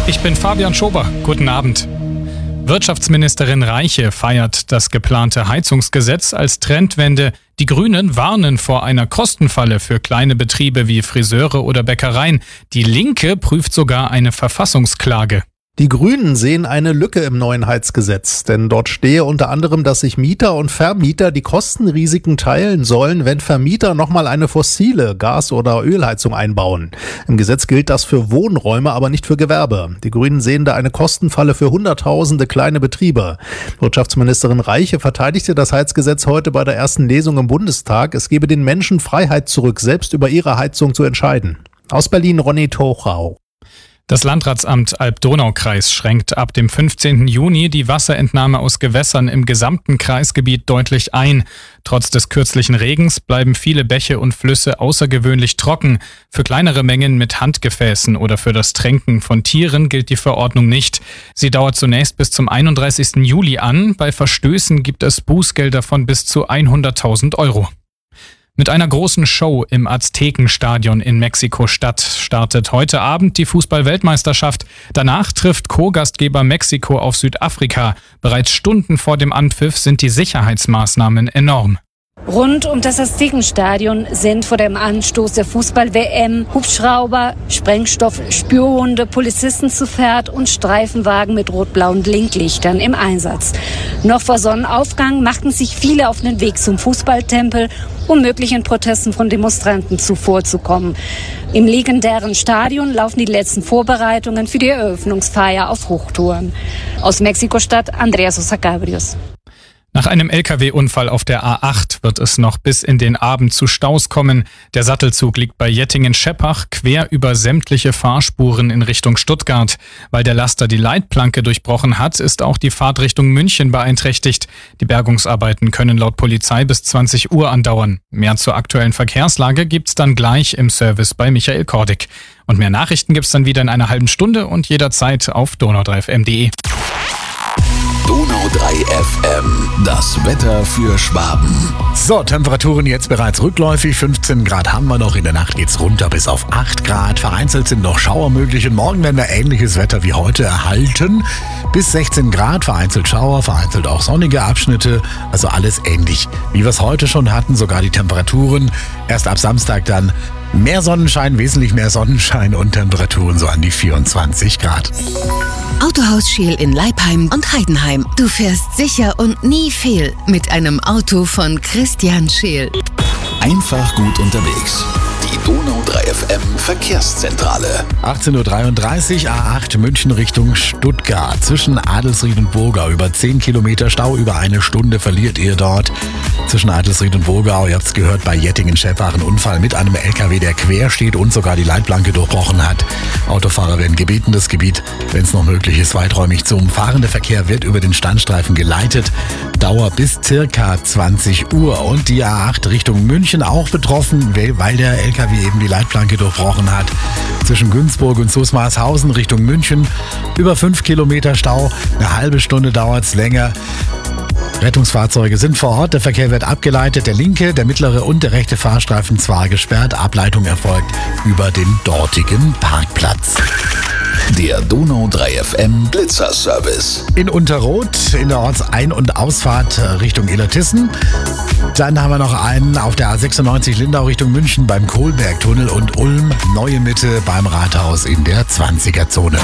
Ich bin Fabian Schober. Guten Abend. Wirtschaftsministerin Reiche feiert das geplante Heizungsgesetz als Trendwende. Die Grünen warnen vor einer Kostenfalle für kleine Betriebe wie Friseure oder Bäckereien. Die Linke prüft sogar eine Verfassungsklage. Die Grünen sehen eine Lücke im neuen Heizgesetz, denn dort stehe unter anderem, dass sich Mieter und Vermieter die Kostenrisiken teilen sollen, wenn Vermieter nochmal eine fossile Gas- oder Ölheizung einbauen. Im Gesetz gilt das für Wohnräume, aber nicht für Gewerbe. Die Grünen sehen da eine Kostenfalle für Hunderttausende kleine Betriebe. Wirtschaftsministerin Reiche verteidigte das Heizgesetz heute bei der ersten Lesung im Bundestag. Es gebe den Menschen Freiheit zurück, selbst über ihre Heizung zu entscheiden. Aus Berlin Ronny Tochau. Das Landratsamt Alb-Donau-Kreis schränkt ab dem 15. Juni die Wasserentnahme aus Gewässern im gesamten Kreisgebiet deutlich ein. Trotz des kürzlichen Regens bleiben viele Bäche und Flüsse außergewöhnlich trocken. Für kleinere Mengen mit Handgefäßen oder für das Tränken von Tieren gilt die Verordnung nicht. Sie dauert zunächst bis zum 31. Juli an. Bei Verstößen gibt es Bußgelder von bis zu 100.000 Euro. Mit einer großen Show im Aztekenstadion in Mexiko-Stadt startet heute Abend die Fußball-Weltmeisterschaft. Danach trifft Co-Gastgeber Mexiko auf Südafrika. Bereits Stunden vor dem Anpfiff sind die Sicherheitsmaßnahmen enorm. Rund um das Aztekenstadion sind vor dem Anstoß der Fußball-WM Hubschrauber, Sprengstoff-Spürhunde, Polizisten zu Pferd und Streifenwagen mit rot-blauen Blinklichtern im Einsatz. Noch vor Sonnenaufgang machten sich viele auf den Weg zum Fußballtempel, um möglichen Protesten von Demonstranten zuvorzukommen. Im legendären Stadion laufen die letzten Vorbereitungen für die Eröffnungsfeier auf Hochtouren. Aus Mexiko-Stadt Andreas Osacabrios. Nach einem Lkw-Unfall auf der A8 wird es noch bis in den Abend zu Staus kommen. Der Sattelzug liegt bei Jettingen-Scheppach quer über sämtliche Fahrspuren in Richtung Stuttgart. Weil der Laster die Leitplanke durchbrochen hat, ist auch die Fahrt Richtung München beeinträchtigt. Die Bergungsarbeiten können laut Polizei bis 20 Uhr andauern. Mehr zur aktuellen Verkehrslage gibt's dann gleich im Service bei Michael Kordig. Und mehr Nachrichten gibt's dann wieder in einer halben Stunde und jederzeit auf donau3fm.de. Donau 3 FM, das Wetter für Schwaben. So, Temperaturen jetzt bereits rückläufig. 15 Grad haben wir noch. In der Nacht geht's runter bis auf 8 Grad. Vereinzelt sind noch Schauer möglich. Und morgen werden wir ähnliches Wetter wie heute erhalten. Bis 16 Grad, vereinzelt Schauer, vereinzelt auch sonnige Abschnitte. Also alles ähnlich, wie wir es heute schon hatten. Sogar die Temperaturen erst ab Samstag dann mehr Sonnenschein, wesentlich mehr Sonnenschein und Temperaturen so an die 24 Grad. Autohaus Scheel in Leipheim und Heidenheim. Du fährst sicher und nie fehl mit einem Auto von Christian Scheel. Einfach gut unterwegs. Die Donau 3 FM Verkehrszentrale. 18.33 Uhr, A8 München Richtung Stuttgart. Zwischen Adelsried und Burgau über 10 Kilometer Stau, über eine Stunde verliert ihr dort. Zwischen Adelsried und Burgau, ihr habt es gehört, bei Jettingen-Scheppach ein Unfall mit einem LKW, der quer steht und sogar die Leitplanke durchbrochen hat. Autofahrer werden gebeten, das Gebiet, wenn es noch möglich ist, weiträumig zu umfahren. Der Verkehr wird über den Standstreifen geleitet. Dauer bis circa 20 Uhr. Und die A8 Richtung München auch betroffen, weil der LKW eben die Leitplanke durchbrochen hat. Zwischen Günzburg und Susmarshausen Richtung München über 5 Kilometer Stau. Eine halbe Stunde dauert es länger. Rettungsfahrzeuge sind vor Ort, der Verkehr wird abgeleitet, der linke, der mittlere und der rechte Fahrstreifen zwar gesperrt, Ableitung erfolgt über den dortigen Parkplatz. Der Donau 3 FM Blitzerservice. In Unterroth, in der Ortsein- und Ausfahrt Richtung Illertissen. Dann haben wir noch einen auf der A96 Lindau Richtung München beim Kohlbergtunnel und Ulm, Neue Mitte beim Rathaus in der 20er-Zone.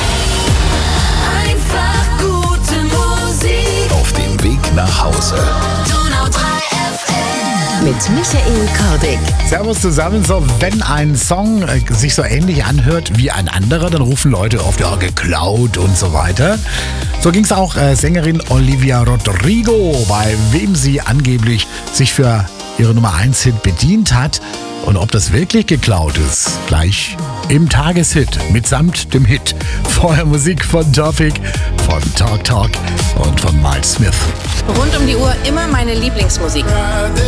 Einfach gute Musik. Auf dem Weg nach Hause. Donau 3 FM. Mit Michael Kordig. Servus zusammen. So, wenn ein Song sich so ähnlich anhört wie ein anderer, dann rufen Leute oft, ja, geklaut und so weiter. So ging es auch Sängerin Olivia Rodrigo, bei wem sie angeblich sich für ihre Nummer 1 Hit bedient hat. Und ob das wirklich geklaut ist, gleich im Tageshit mitsamt dem Hit. Vorher Musik von Topic, von Talk Talk und von Miles Smith. Rund um die Uhr immer meine Lieblingsmusik.